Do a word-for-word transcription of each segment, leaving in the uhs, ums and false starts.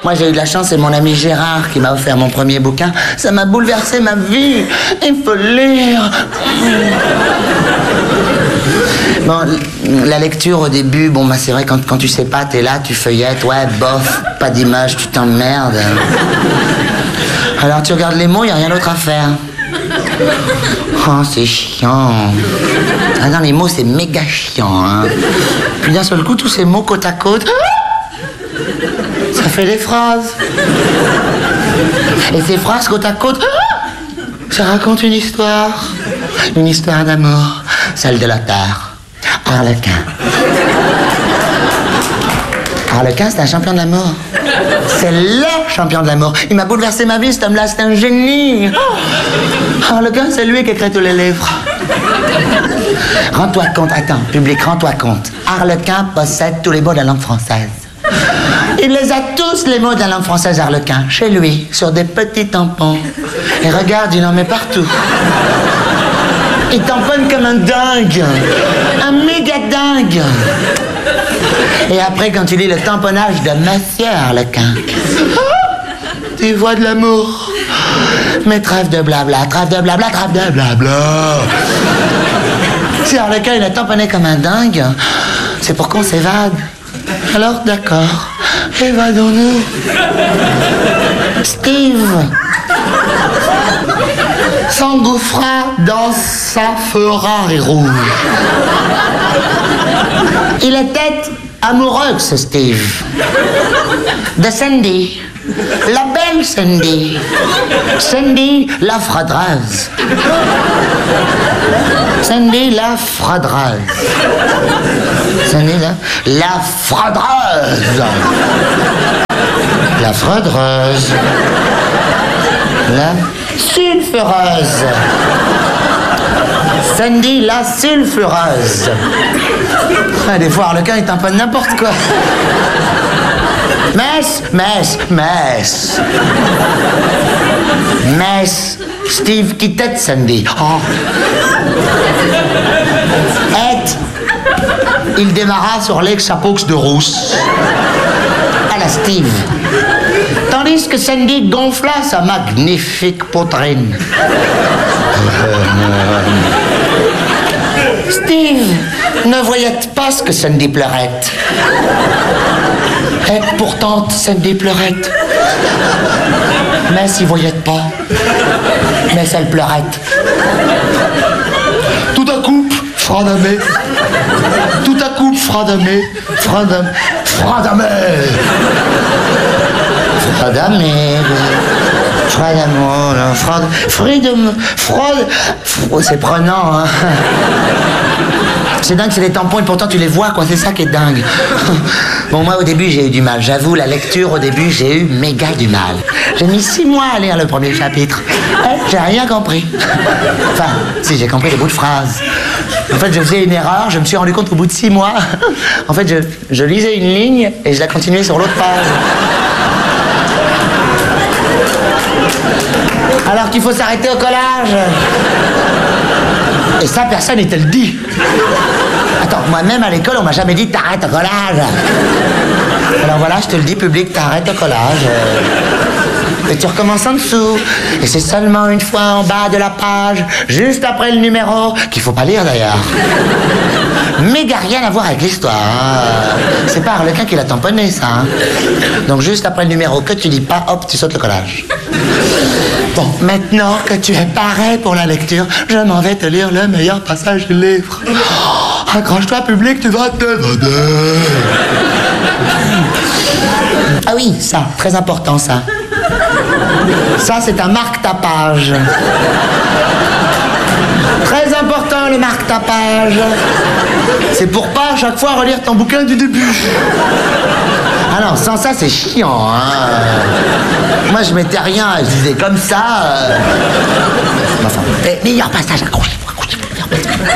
Moi, j'ai eu de la chance, c'est mon ami Gérard qui m'a offert mon premier bouquin. Ça m'a bouleversé ma vie. Il faut lire. Bon, la lecture au début, bon, bah, c'est vrai, quand, quand tu sais pas, t'es là, tu feuillettes, ouais, bof, pas d'image, tu t'emmerdes. Alors tu regardes les mots, y a rien d'autre à faire. Oh, c'est chiant. Ah non, les mots, c'est méga chiant, hein. Puis d'un seul coup, tous ces mots côte à côte, ça fait des phrases. Et ces phrases côte à côte, ça raconte une histoire. Une histoire d'amour, celle de la terre. Harlequin. Harlequin, c'est un champion de l'amour. C'est le champion de l'amour. Il m'a bouleversé ma vie, cet homme-là, c'est un génie. Harlequin, c'est lui qui écrit tous les livres. Rends-toi compte, attends, public, rends-toi compte. Harlequin possède tous les mots de la langue française. Il les a tous, les mots de la langue française, Harlequin, chez lui, sur des petits tampons. Et regarde, il en met partout. Il tamponne comme un dingue. Un méga dingue. Et après, quand tu lis le tamponnage de Monsieur Harlequin, tu vois de l'amour. Mais trêve de blabla, trêve de blabla, trêve de blabla. Si Harlequin, il a tamponné comme un dingue, c'est pour qu'on s'évade. Alors, d'accord, évadons-nous. Steve s'engouffra dans sa Ferrari rouge. Il était amoureux, ce Steve, de Sandy, la belle Sandy. Sandy, la frodeuse. Sandy, la frodeuse. Sandy, la, la frodeuse. La frodeuse. La sulfureuse. Sandy, la sulfureuse. Ah, des fois, Harlequin, il tamponne n'importe quoi. Mess, mess, mess. Mess. Steve quittait Sandy. Oh. Et il démarra sur l'ex-apox de rousse. À la Steve. Tandis que Sandy gonfla sa magnifique poitrine. Steve ne voyait pas ce que Sandy pleurait. Et pourtant, Sandy pleurait. Mais s'il voyait pas. Mais elle pleurait. Tout à coup, fradamé. Tout à coup, fradamé. Fradamé. Fradamé. Fradamé. Fradamé. Frad. Freedom. Fraude. C'est prenant, hein. C'est dingue, c'est des tampons et pourtant tu les vois, quoi. C'est ça qui est dingue. Bon, moi, au début, j'ai eu du mal. J'avoue, la lecture, au début, j'ai eu méga du mal. J'ai mis six mois à lire le premier chapitre. Eh, j'ai rien compris. Enfin, si, j'ai compris les bouts de phrases. En fait, je faisais une erreur. Je me suis rendu compte qu'au bout de six mois, en fait, je, je lisais une ligne et je la continuais sur l'autre page. Alors qu'il faut s'arrêter au collage. Et ça, personne ne te le dit. Attends, moi-même à l'école, on m'a jamais dit t'arrêtes au collage. Alors voilà, je te le dis, public, t'arrêtes au collage. Et tu recommences en dessous. Et c'est seulement une fois en bas de la page, juste après le numéro, qu'il faut pas lire d'ailleurs. Mais il a rien à voir avec l'histoire. Hein. C'est pas Harlequin qui l'a tamponné, ça. Hein. Donc juste après le numéro que tu lis pas, hop, tu sautes le collage. Bon, maintenant que tu es paré pour la lecture, je m'en vais te lire le meilleur passage du livre. Oh, accroche-toi, public, tu vas te vader. Ah oui, ça, très important, ça. Ça, c'est un marque-tapage. Très important, le marque-tapage. C'est pour pas à chaque fois relire ton bouquin du début. Ah non, sans ça, c'est chiant, hein. Moi, je mettais rien, je disais comme ça. Euh... Enfin, eh, meilleur passage, accrochez-vous, accrochez-vous, meilleur passage.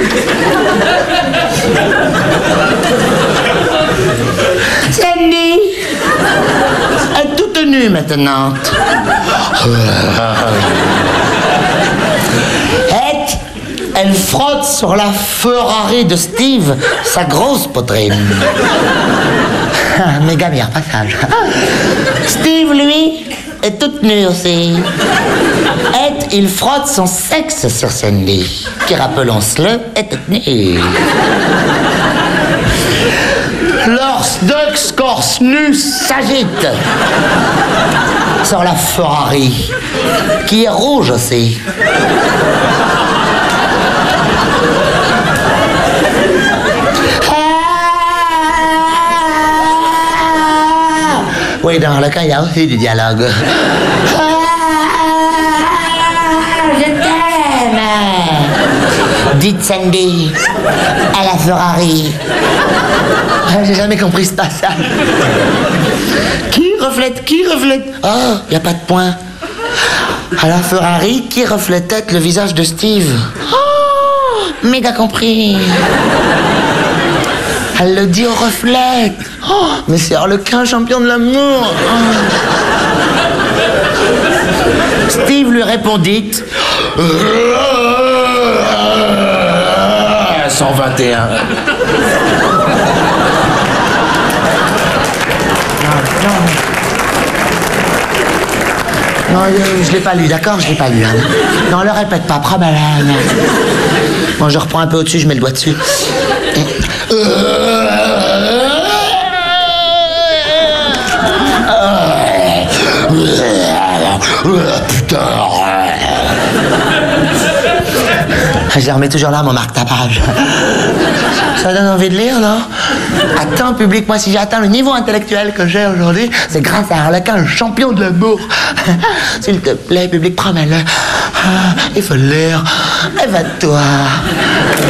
Sandy est toute nue maintenant. Et Elle frotte sur la Ferrari de Steve, sa grosse poitrine. Méga bien passage. Steve, lui, est toute nue aussi. Et il frotte son sexe sur Sandy, qui, rappelons-le, est toute nue. Leurs deux scorces nus s'agitent sur la Ferrari, qui est rouge aussi. Oui, dans le cas, il y a aussi du dialogue. Ah, je t'aime, dit Sandy à la Ferrari. Ah, j'ai jamais compris ce passage. Qui reflète, qui reflète? Oh, il n'y a pas de point. À la Ferrari, qui reflétait le visage de Steve? Oh, méga compris. Elle le dit au reflet. Oh, mais c'est Harlequin, champion de l'amour. Oh. Steve lui répondit. cent vingt et un. Non, je, je l'ai pas lu, d'accord? Je l'ai pas lu. Hein. Non, le répète pas, prends ma langue. Bon, je reprends un peu au-dessus, je mets le doigt dessus. Putain. Je remets toujours là, mon marque-tapage. Ça donne envie de lire, non? Attends, public, moi, si j'atteins le niveau intellectuel que j'ai aujourd'hui, c'est grâce à Harlequin, le champion de l'amour. S'il te plaît, public, promets-le. Il faut le lire. Évade-toi.